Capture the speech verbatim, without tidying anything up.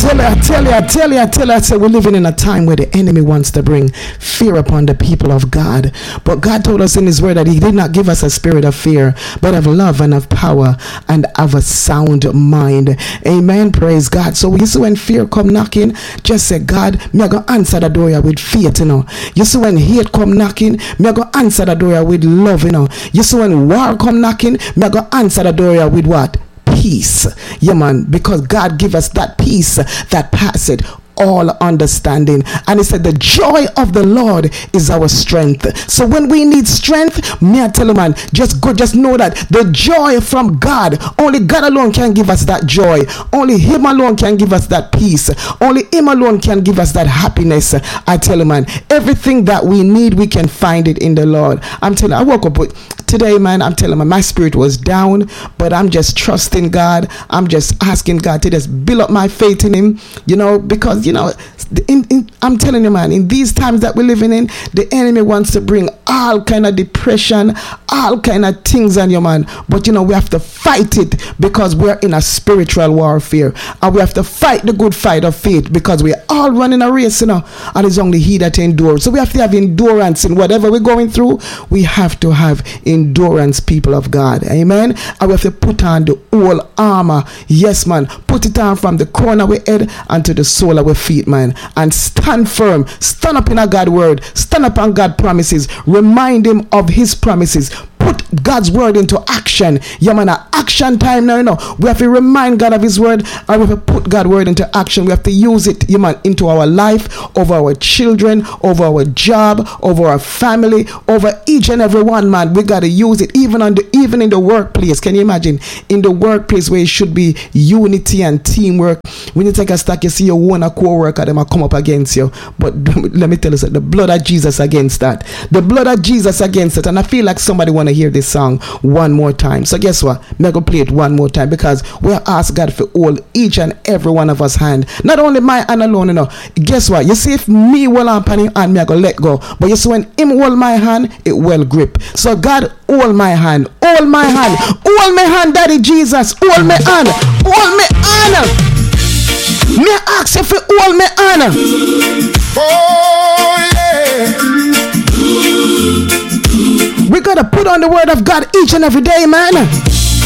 tell you, I tell you, I tell you, I tell you, I say we're living in a time where the enemy wants to bring fear upon the people of God. But God told us in his word that he did not give us a spirit of fear, but of love and of power and of a sound mind. Amen. Praise God. So you see when fear come knocking, just say, God, me I go answer the door with faith, you know. You see when hate come knocking, me I go answer the door with love, you know. You see when war come knocking, me I go answer the door with what? Peace. Yeah, man, because God give us that peace that passeth all understanding. And he said the joy of the Lord is our strength. So when we need strength, me I tell you, man, just go, just know that the joy from God, only God alone can give us that joy. Only him alone can give us that peace. Only him alone can give us that happiness. I tell you, man, everything that we need, we can find it in the Lord. I'm telling you, I woke up with today, man, I'm telling you, my spirit was down, but I'm just trusting God. I'm just asking God to just build up my faith in him, you know, because you know, in, in, I'm telling you, man, in these times that we're living in, the enemy wants to bring all kind of depression, all kind of things on you, man. But you know, we have to fight it because we're in a spiritual warfare, and we have to fight the good fight of faith because we're all running a race, you know, and it's only he that endures. So we have to have endurance in whatever we're going through. We have to have endurance, people of God. Amen. And we have to put on the whole armor. Yes, man. Put it on from the crown of our head and to the sole of our feet, man, and stand firm, stand up in a God word, stand up on God promises, remind him of his promises, put God's word into action. Yeah, man, a action time now, you know. We have to remind God of his word, and we have to put God's word into action. We have to use it, yeah, man, into our life, over our children, over our job, over our family, over each and every one, man. We got to use it, even on the even in the workplace. Can you imagine? In the workplace where it should be unity and teamwork, when you take a stack, you see your one a co-worker, them will come up against you. But let me tell you, the blood of Jesus against that. The blood of Jesus against it. And I feel like somebody want to hear this song one more time. So guess what? I'm going to play it one more time because we ask God for all, each and every one of us hand. Not only my hand alone, you know. Guess what? You see, if me will up on him hand, me I go let go. But you see, when him hold my hand, it will grip. So God, hold my hand. Hold my hand. Hold my hand, Daddy Jesus. Hold my hand. Hold my hand. Me ask you for hold my hand. Oh yeah. We gotta put on the word of God each and every day, man.